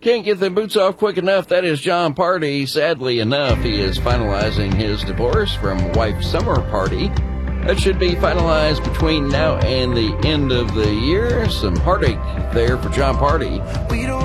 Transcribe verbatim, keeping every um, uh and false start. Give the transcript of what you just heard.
Can't get the boots off quick enough. That is Jon Pardi. Sadly enough, he is finalizing his divorce from wife Summer Pardi. That should be finalized between now and the end of the year. Some heartache there for Jon Pardi.